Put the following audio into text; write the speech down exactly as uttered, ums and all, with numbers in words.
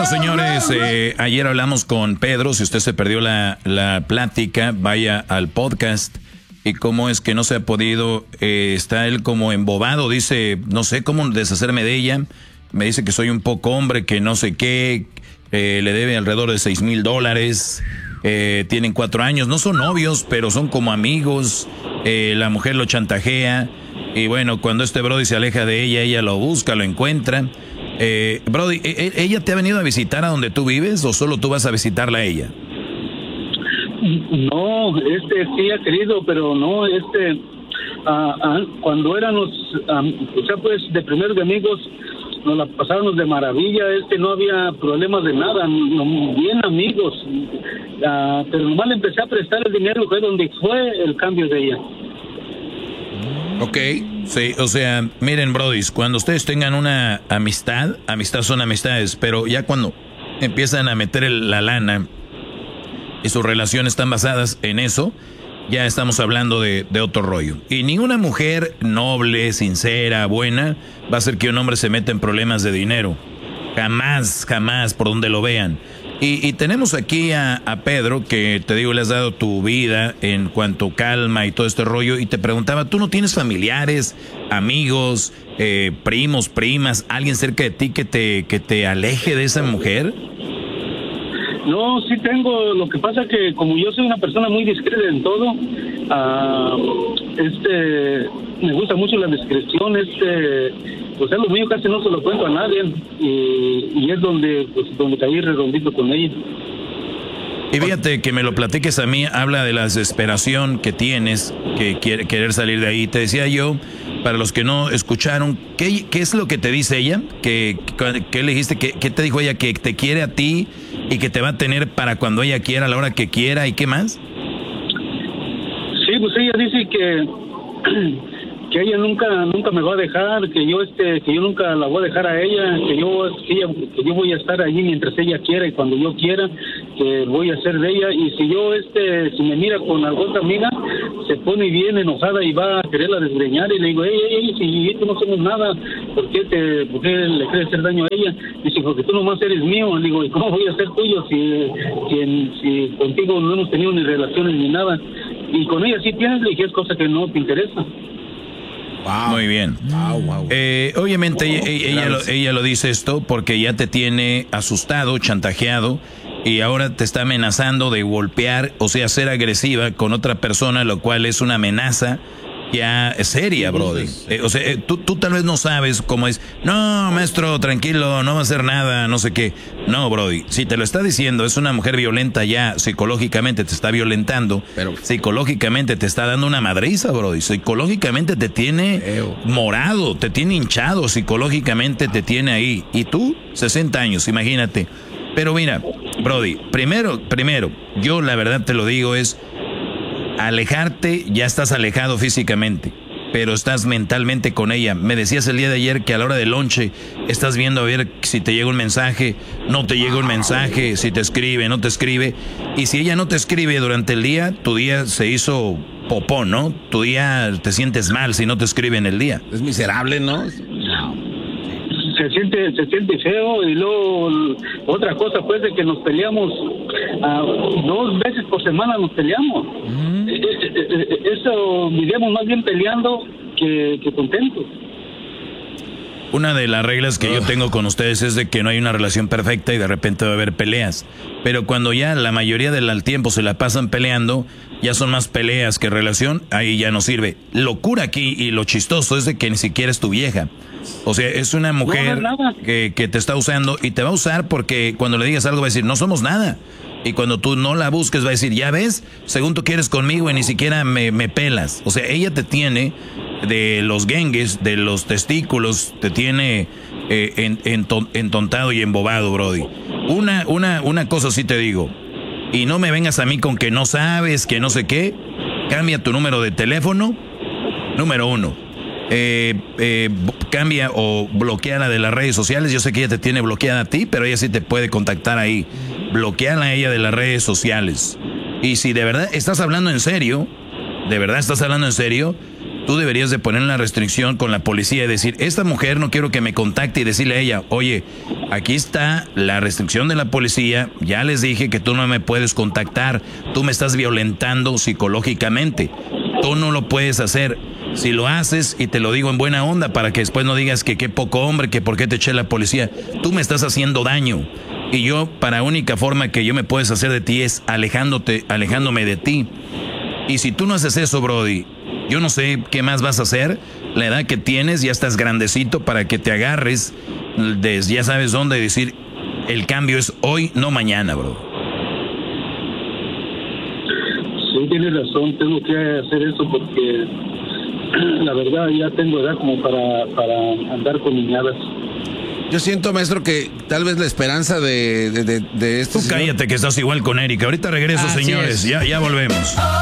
Bueno, señores, eh, ayer hablamos con Pedro. Si usted se perdió la, la plática, vaya al podcast. Y cómo es que no se ha podido, eh, está él como embobado, dice, no sé cómo deshacerme de ella. Me dice que soy un poco hombre, que no sé qué, eh, le debe alrededor de seis mil dólares. Eh, tienen cuatro años, no son novios, pero son como amigos. Eh, la mujer lo chantajea. Y bueno, cuando este Brody se aleja de ella, ella lo busca, lo encuentra. Eh, Brody, ¿ella te ha venido a visitar a donde tú vives o solo tú vas a visitarla a ella? No, este sí ha querido, pero no, este, uh, uh, cuando éramos, um, o sea, pues de primeros de amigos, nos la pasábamos de maravilla, este, no había problemas de nada, no, bien amigos, uh, pero nomás le empecé a prestar el dinero, fue donde fue el cambio de ella. Ok, sí, o sea, miren, brodis, cuando ustedes tengan una amistad, amistad son amistades, pero ya cuando empiezan a meter el, la lana y sus relaciones están basadas en eso, ya estamos hablando de, de otro rollo. Y ninguna mujer noble, sincera, buena, va a hacer que un hombre se meta en problemas de dinero. Jamás, jamás, por donde lo vean. Y, y tenemos aquí a, a Pedro, que te digo, le has dado tu vida en cuanto a calma y todo este rollo, y te preguntaba, ¿tú no tienes familiares, amigos, eh, primos, primas, alguien cerca de ti que te, que te aleje de esa mujer? No, sí tengo, lo que pasa que como yo soy una persona muy discreta en todo, uh, este, me gusta mucho la discreción, este, pues es lo mío, casi no se lo cuento a nadie, y, y es donde, pues, donde caí redondito con ella. Y fíjate que me lo platiques a mí, habla de la desesperación que tienes, que quiere, querer salir de ahí. Te decía yo, para los que no escucharon, ¿qué, qué es lo que te dice ella? ¿Qué, qué le dijiste? ¿Qué, ¿Qué te dijo ella? Que te quiere a ti y que te va a tener para cuando ella quiera, a la hora que quiera, ¿y qué más? Sí, pues ella dice que... que ella nunca nunca me va a dejar, que yo este que yo nunca la voy a dejar a ella, que yo que, ella, que yo voy a estar allí mientras ella quiera y cuando yo quiera, que voy a ser de ella, y si yo este si me mira con alguna otra amiga, se pone bien enojada y va a quererla desgreñar, y le digo, ey, ey, si esto no somos nada, ¿por qué te por qué le quieres hacer daño a ella? Dice, porque tú nomás eres mío. Le digo, ¿y cómo voy a ser tuyo si si, si contigo no hemos tenido ni relaciones ni nada? Y con ella sí tienes, le dije, es cosa que no te interesa. Wow. Muy bien. Wow, wow. Eh, obviamente wow, ella, ella, lo, ella lo dice esto porque ya te tiene asustado, chantajeado, y ahora te está amenazando de golpear, o sea, ser agresiva con otra persona, lo cual es una amenaza ya seria, brody. Eh, o sea, eh, tú, tú tal vez no sabes cómo es. No, maestro, tranquilo, no va a hacer nada, no sé qué. No, brody, si te lo está diciendo, es una mujer violenta ya, psicológicamente te está violentando, pero psicológicamente te está dando una madriza, brody. Psicológicamente te tiene Eo. morado, te tiene hinchado, psicológicamente te tiene ahí. Y tú, sesenta años, imagínate. Pero mira, brody, primero, primero, yo la verdad te lo digo es, alejarte, ya estás alejado físicamente, pero estás mentalmente con ella. Me decías el día de ayer que a la hora del lonche estás viendo a ver si te llega un mensaje, no te llega un mensaje, si te escribe, no te escribe. Y si ella no te escribe durante el día, tu día se hizo popó, ¿no? Tu día te sientes mal si no te escribe en el día. Es miserable, ¿no? Se siente, se siente feo. Y luego otra cosa pues de que nos peleamos uh, dos veces por semana nos peleamos. Mm. Eh, eh, eh, eso vivíamos más bien peleando que, que contentos. Una de las reglas que yo tengo con ustedes es de que no hay una relación perfecta y de repente va a haber peleas. Pero cuando ya la mayoría del tiempo se la pasan peleando, ya son más peleas que relación, ahí ya no sirve. Locura aquí y lo chistoso es de que ni siquiera es tu vieja. O sea, es una mujer no, no que, que te está usando y te va a usar porque cuando le digas algo va a decir, no somos nada. Y cuando tú no la busques va a decir, ya ves, según tú quieres conmigo y ni siquiera me, me pelas. O sea, ella te tiene de los gengues, de los testículos, te tiene eh, en, en, entontado y embobado, brody. Una, una, una cosa sí te digo, y no me vengas a mí con que no sabes, que no sé qué, cambia tu número de teléfono, número uno. Eh, eh, cambia o bloqueala de las redes sociales. Yo sé que ella te tiene bloqueada a ti, pero ella sí te puede contactar ahí. Bloqueala a ella de las redes sociales. Y si de verdad estás hablando en serio, de verdad estás hablando en serio, tú deberías de poner una restricción con la policía y decir, esta mujer no quiero que me contacte, y decirle a ella, oye, aquí está la restricción de la policía, ya les dije que tú no me puedes contactar, tú me estás violentando psicológicamente, tú no lo puedes hacer. Si lo haces, y te lo digo en buena onda para que después no digas que qué poco hombre, que por qué te eché la policía, tú me estás haciendo daño. Y yo, para única forma que yo me puedes hacer de ti es alejándote, alejándome de ti. Y si tú no haces eso, Brody, yo no sé qué más vas a hacer. La edad que tienes, ya estás grandecito para que te agarres desde ya sabes dónde, decir, el cambio es hoy, no mañana, bro. Sí, tienes razón, tengo que hacer eso porque la verdad ya tengo edad como para, para andar con niñadas. Yo siento, maestro, que tal vez la esperanza de, de, de, de esto... Tú cállate, que estás igual con Erika. Ahorita regreso, Así señores. Ya, ya volvemos.